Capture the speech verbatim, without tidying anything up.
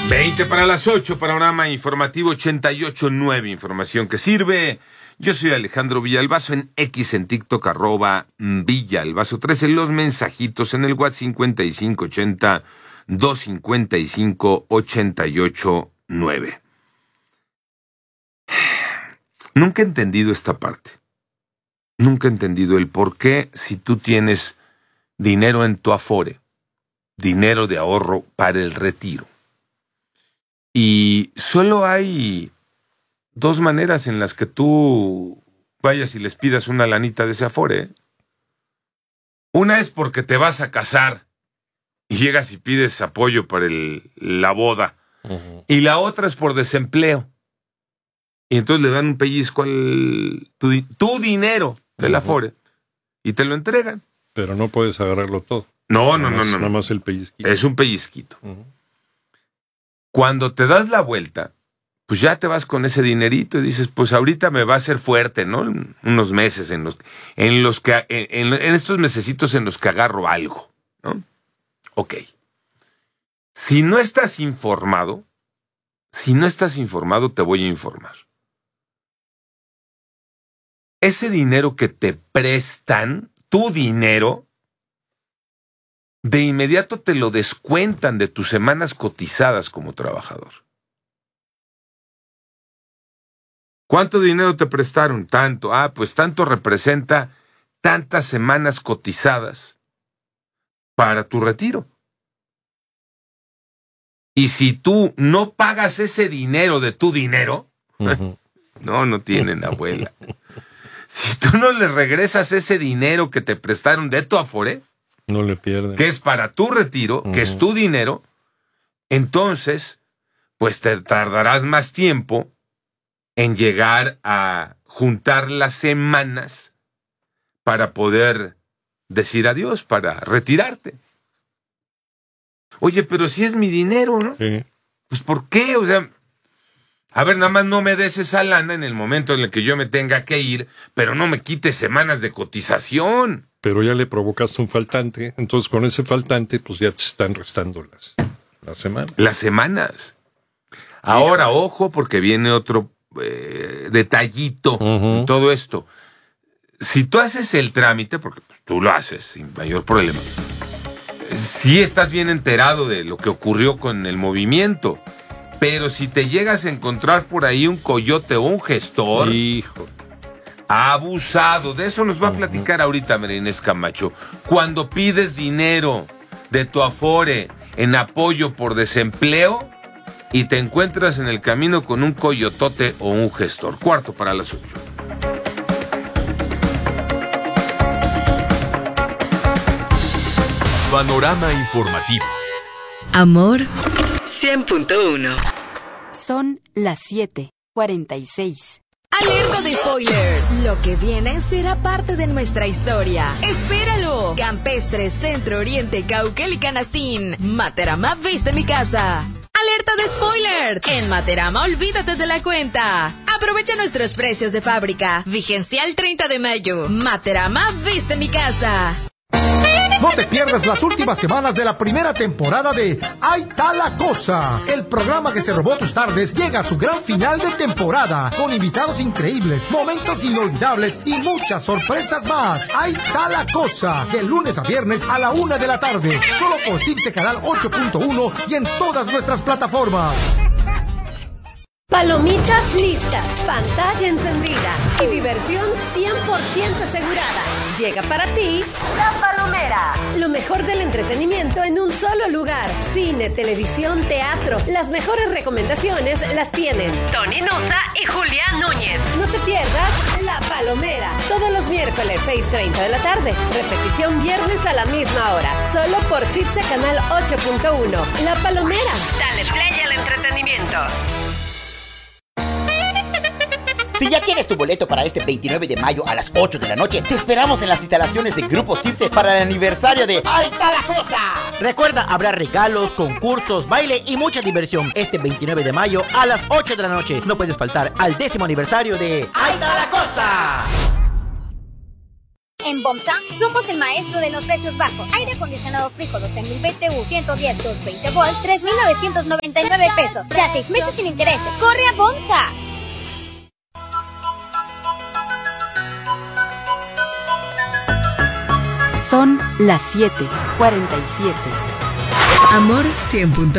veinte para las ocho, panorama informativo ochenta y ocho punto nueve, información que sirve. Yo soy Alejandro Villalbazo, en X, en TikTok, arroba Villalbazo trece, los mensajitos en el WhatsApp cincuenta y cinco ochenta, doscientos cincuenta y cinco, ochenta y ocho nueve. Nunca he entendido esta parte. Nunca he entendido el por qué, si tú tienes dinero en tu Afore, dinero de ahorro para el retiro, y solo hay dos maneras en las que tú vayas y les pidas una lanita de ese Afore. Una es porque te vas a casar y llegas y pides apoyo para el, la boda. Uh-huh. Y la otra es por desempleo. Y entonces le dan un pellizco al tu, tu dinero del uh-huh. Afore y te lo entregan. Pero no puedes agarrarlo todo. No, nada no, más, no, no. Nada más el pellizquito. Es un pellizquito. Uh-huh. Cuando te das la vuelta, pues ya te vas con ese dinerito y dices, pues ahorita me va a ser fuerte, ¿no? Unos meses en los, en los que, en, en estos mesecitos en los que agarro algo, ¿no? Ok. Si no estás informado, si no estás informado, te voy a informar. Ese dinero que te prestan, tu dinero, de inmediato te lo descuentan de tus semanas cotizadas como trabajador. ¿Cuánto dinero te prestaron? Tanto. Ah, pues tanto representa tantas semanas cotizadas para tu retiro. Y si tú no pagas ese dinero de tu dinero, uh-huh. no, no tienen abuela. Si tú no le regresas ese dinero que te prestaron de tu Afore, no le pierden, que es para tu retiro, uh-huh. que es tu dinero, entonces, pues te tardarás más tiempo en llegar a juntar las semanas para poder decir adiós, para retirarte. Oye, pero si es mi dinero, ¿no? Sí. Pues ¿por qué? O sea, a ver, nada más no me des esa lana en el momento en el que yo me tenga que ir, pero no me quites semanas de cotización. Pero ya le provocaste un faltante, entonces con ese faltante, pues ya te están restando las, las semanas. Las semanas. Ahora, sí. Ojo, porque viene otro eh, detallito uh-huh. en todo esto. Si tú haces el trámite, porque pues, tú lo haces sin mayor problema, sí estás bien enterado de lo que ocurrió con el movimiento, pero si te llegas a encontrar por ahí un coyote o un gestor, hijo, abusado, de eso nos va a platicar ahorita Marinés Camacho. Cuando pides dinero de tu Afore en apoyo por desempleo y te encuentras en el camino con un coyotote o un gestor. Cuarto para las ocho. Panorama informativo. Amor cien punto uno. Son las siete cuarenta y seis. Alerta de spoiler. Lo que viene será parte de nuestra historia. ¡Espéralo! Campestre, Centro Oriente, Cauquel y Canastín. Materama viste mi casa. ¡Alerta de spoiler! En Materama, olvídate de la cuenta. Aprovecha nuestros precios de fábrica. Vigencia el treinta de mayo. Materama viste mi casa. No te pierdas las últimas semanas de la primera temporada de Ahí está la cosa. El programa que se robó tus tardes llega a su gran final de temporada, con invitados increíbles, momentos inolvidables y muchas sorpresas más. Ahí está la cosa, de lunes a viernes a la una de la tarde, solo por Cipse Canal ocho punto uno y en todas nuestras plataformas. Palomitas listas, pantalla encendida y diversión cien por ciento asegurada. Llega para ti La Palomera. Lo mejor del entretenimiento en un solo lugar. Cine, televisión, teatro. Las mejores recomendaciones las tienen Tony Nusa y Julián Núñez. No te pierdas La Palomera. Todos los miércoles seis treinta de la tarde. Repetición viernes a la misma hora. Solo por Cipse Canal ocho punto uno. La Palomera. Dale play al entretenimiento. Si ya tienes tu boleto para este veintinueve de mayo a las ocho de la noche, te esperamos en las instalaciones de Grupo Cipse para el aniversario de Ahí está la cosa. Recuerda, habrá regalos, concursos, baile y mucha diversión este veintinueve de mayo a las ocho de la noche. No puedes faltar al décimo aniversario de Ahí está la cosa. En Bomsa somos el maestro de los precios bajos. Aire acondicionado Frijo doce mil B T U ciento diez doscientos veinte volts, tres mil novecientos noventa y nueve pesos. Ya seis meses sin intereses. ¡Corre a Bomsa! Son las siete cuarenta y siete. Amor cien punto